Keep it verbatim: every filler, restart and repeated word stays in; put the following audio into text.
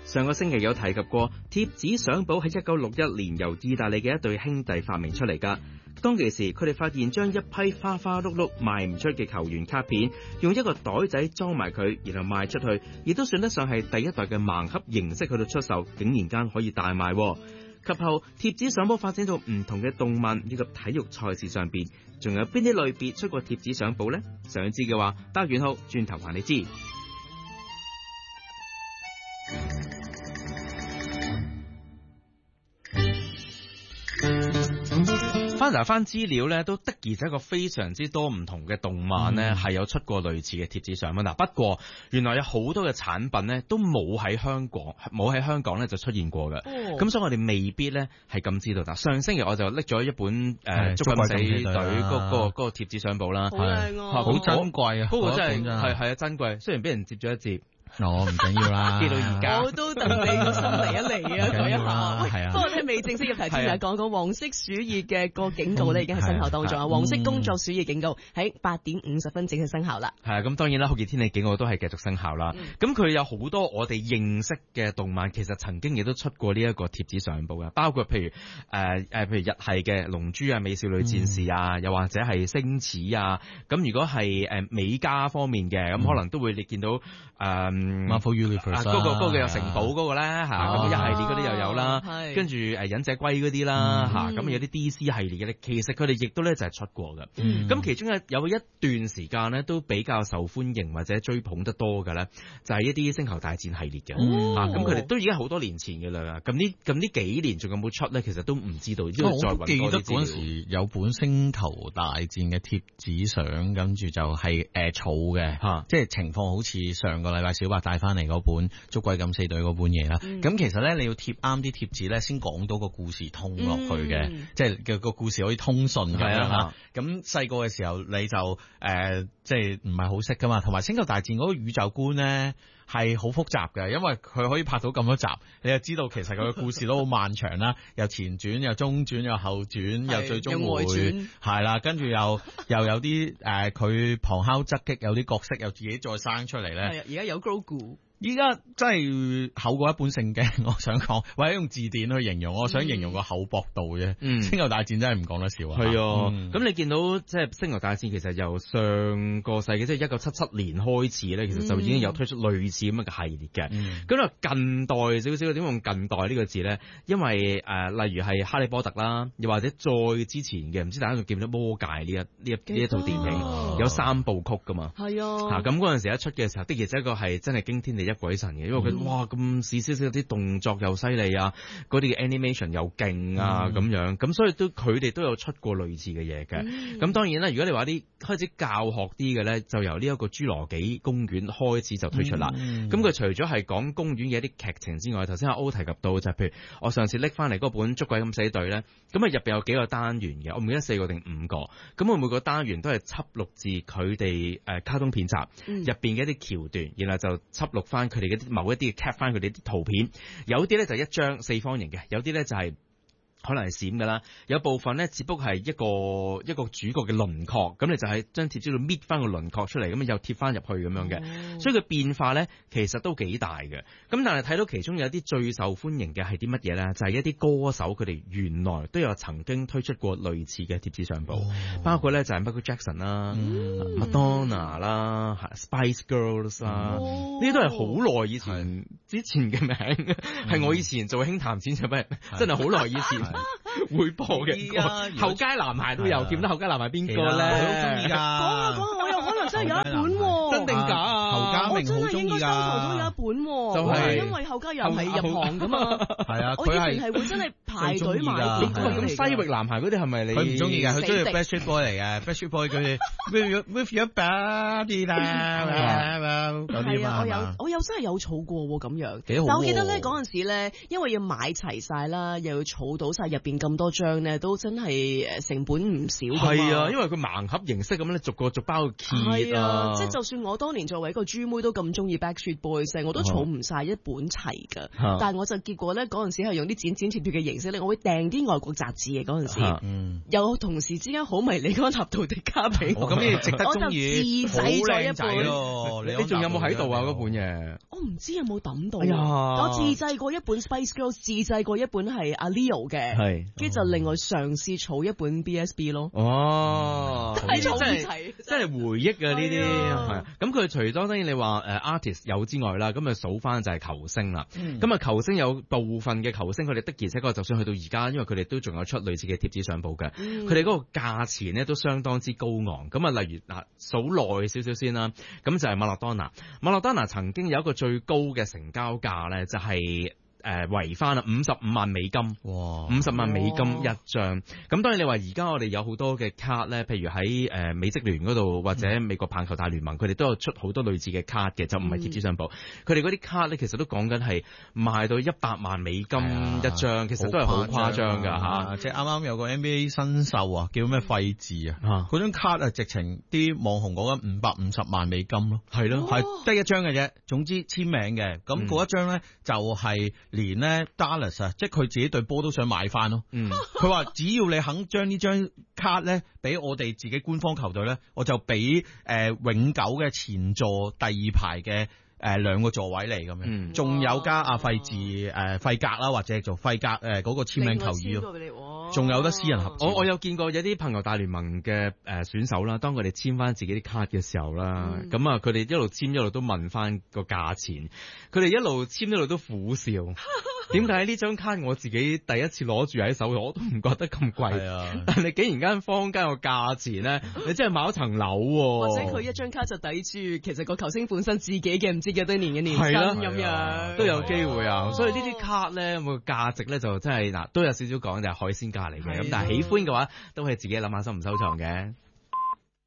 上個星期有提及過，貼紙相簿喺一九六一年由意大利嘅一對兄弟發明出嚟㗎。當其時，佢哋發現將一批花花碌碌賣唔出嘅球員卡片，用一個袋仔裝埋佢，然後賣出去，亦都算得上係第一代嘅盲盒形式去到出售，竟然間可以大賣。及後貼紙相簿發展到唔同嘅動漫以及體育賽事上邊，仲有邊啲類別出過貼紙相簿呢？想知嘅話，打完號轉頭話你知。翻查翻資料咧，都的而且確非常之多唔同嘅動漫咧，係、嗯、有出過類似嘅貼紙相簿。嗱，不過原來有好多嘅產品咧，都冇喺香港，冇喺香港咧就出現過嘅。咁、哦、所以我哋未必咧係咁知道。嗱，上星期我就拎咗一本誒捉緊死隊嗰、那個嗰、那個貼紙相簿啦， 好靚啊， 好珍貴啊， 嗰、那個真係係係啊珍貴。雖然俾人接咗一接。 我唔緊要啦， 記到而家我都等你個心嚟一嚟啊，講一下。喂，不過咧未正式入題之前，講講黃色暑熱嘅個警告咧，已經係生效當中啊。黃色工作暑熱警告喺八點五十分正式生效啦。係啊，咁當然啦，酷熱天氣警告都係繼續生效啦。咁佢、嗯、有好多我哋認識嘅動漫，其實曾經亦都出過呢一個貼紙相簿嘅，包括譬如誒誒、呃，譬如日系嘅龍珠啊、美少女戰士啊，嗯、又或者係星矢啊。咁如果係誒美加方面嘅，咁、嗯、可能都會你見到誒。呃 Marvel Universe 嗰個嗰個有城堡嗰個咧嚇，咁一系列嗰啲又有啦，跟住誒忍者龜嗰啲啦嚇，咁有啲 D C 系列嘅咧，其實佢哋亦都咧就係出過嘅。咁其中有有一段時間咧都比較受歡迎或者追捧得多嘅咧，就係一啲星球大戰系列嘅嚇。咁佢哋都已經好多年前嘅啦。咁呢咁呢幾年仲有冇出咧？其實都唔知道。因為再我記得嗰陣時有本星球大戰嘅貼紙相，跟住就係誒儲嘅，即係情況好似上個禮拜小白帶翻嚟嗰本捉鬼敢死隊嗰本嘢啦，咁、嗯、其實咧你要貼啱啲貼紙咧，先講到個故事通落去嘅，嗯、即係嘅個故事可以通順咁樣吓。咁細個嘅時候你就誒、呃，即係唔係好識噶嘛，同埋星球大戰嗰個宇宙觀咧係好複雜嘅，因為佢可以拍到咁多集，你就知道其實佢嘅故事都好漫長啦，又前傳又中傳又後傳又最終會係啦，跟住又又有啲誒佢旁敲側擊，有啲角色又自己再生出嚟咧。 而家有 Grogu。 依家真係厚過一本聖經，我想講，或者用字典去形容，我想形容個厚薄度啫。嗯，星球大戰真係唔講得少啊。係啊，咁、嗯、你見到即係星球大戰，其實由上個世紀即係一九七七年開始咧，其實就已經有推出類似咁嘅系列嘅。咁啊、嗯，近代少少點用近代呢個字咧？因為誒、呃，例如係哈利波特啦，又或者再之前嘅，唔知大家仲記唔記得魔戒呢一呢一呢一套電影、哦、有三部曲噶嘛？係啊，咁嗰陣時一出嘅時候，的而且確係真係驚天地一鬼神嘅，因為佢、嗯、哇咁細少少啲動作又犀利啊，嗰啲嘅 animation 又勁啊咁、嗯、樣，咁所以都佢哋都有出過類似嘅嘢嘅。咁、嗯、當然啦，如果你話啲開始教學啲嘅咧，就由呢一個侏羅紀公園開始就推出啦。咁佢、嗯、除咗係講公園嘅一啲劇情之外，頭先阿 O 提及到就係、譬如我上次拎翻嚟嗰本捉鬼敢死隊咧，咁啊入邊有幾個單元嘅，我唔記得四個定五個，咁我每個單元都係輯錄自佢哋誒卡通片集入邊嘅一啲橋段，然後就輯錄翻佢哋啲某一啲嘅 cap 翻佢哋啲圖片，有啲咧就一張四方形嘅，有啲咧就係、是。可能係閃噶啦，有部分咧只不過係一個一個主角嘅輪廓，咁你就喺張貼紙度搣翻個輪廓出嚟，咁又貼翻入去咁樣嘅，哦、所以佢變化咧其實都幾大嘅。咁但係睇到其中有一啲最受歡迎嘅係啲乜嘢咧？就係、是、一啲歌手佢哋原來都有曾經推出過類似嘅貼紙相簿，哦、包括咧就係 Michael Jackson 啦、嗯、Madonna 啦、Spice Girls 啦，呢啲、哦、都係好耐以前之前嘅名，係、嗯、我以前做輕談錢就咩，真係好耐以前。會播嘅歌，後街男孩都有，記唔得後街男孩邊個咧？我好中意噶。講下講下，我有可能真係有一本，真定假啊？侯家明好中意噶。我真係應該收藏咗有一本，就係因為後街人係入行噶嘛。係啊，佢係係會真係排隊買嘅。咁西域男孩嗰啲係咪你？佢唔中意噶，佢中意 Backstreet Boy 嚟嘅。Backstreet Boy 佢哋 With Your Body 啦，係啊，我有我有真係有儲過咁樣。幾好。但我記得咧嗰陣時咧，因為要買齊晒啦，又要儲到晒入邊咁多張咧，都真係誒成本唔少㗎嘛。係啊，因為佢盲盒形式咁咧，逐個逐包去揭啊。即係就算我當年作為一個豬妹，都都咁中意 Backstreet Boys， 我都儲唔晒一本齊㗎。啊、但係我就結果咧嗰陣時係用啲剪剪貼貼嘅形式咧，我會訂啲外國雜誌嘅嗰陣時，啊嗯、有同事之間好迷李安納度迪卡俾我， 咁你值得中意，我就自製咗一本咯。你仲有冇喺度啊？嗰本嘢？ 我唔知有冇抌到。 哎、 我自製過一本 Spice Girls， 自製過一本係阿 Leo 嘅，係，跟住就另外嘗試儲一本 B S B 咯。 哦， 係儲齊，真係回憶啊！呢啲係。咁佢除咗當然你話誒 artist 有之外啦，咁啊數翻就係球星啦。咁啊、嗯、球星有部分嘅球星，佢哋的而且確就算去到而家，因為佢哋都仲有出類似嘅貼紙相簿嘅，佢哋嗰個價錢咧都相當之高昂。咁啊，例如嗱數耐少少先啦，咁就係馬勒當拿。馬勒當拿曾經有一個最高嘅成交價咧，就係、是。誒圍翻啦，五十五萬美金，哇！五十萬美金一張。咁當然你話而家我哋有好多嘅卡咧，譬如喺誒美職聯嗰度或者美國棒球大聯盟，佢哋都有出好多類似嘅卡嘅，就唔係貼紙相簿。佢哋嗰啲卡咧，其實都講緊係賣到一百萬美金一張，啊、其實都係好誇張㗎嚇。 即係啱啱有個 N B A 新秀啊，叫咩費治啊，嗰張卡啊，直情啲網紅講緊五百五十萬美金咯，係咯，係得一張嘅啫。總之簽名嘅，咁嗰一張咧就係。連咧 Dallas 啊，即係佢自己隊波都想買翻咯。嗯，佢話只要你肯將呢張卡咧俾我哋自己官方球隊咧，我就俾誒、呃、永久嘅前座第二排嘅誒兩個座位嚟咁樣。仲、嗯、有加阿費治誒費格啦，或者做費格誒嗰個簽名球衣咯。仲有得私人合照。 我我有見過有啲朋友大聯盟嘅誒選手啦，當佢哋簽翻自己啲卡嘅時候啦，咁啊佢哋一路簽一路都問翻個價錢，佢哋一路簽一路都苦笑。點解呢張卡我自己第一次攞住喺手，我都唔覺得咁貴，啊、但係你竟然間坊間個價錢咧，你真係買一層樓喎、啊。 或者佢一張卡就抵住其實個球星本身自己嘅唔知幾多年嘅年薪咁、啊、樣， 都有機會啊。哦、所以呢啲卡咧，個價值咧就真係嗱都有少少講就係海鮮價嚟嘅，咁、啊、但係喜歡嘅話都係自己諗下收唔收藏嘅。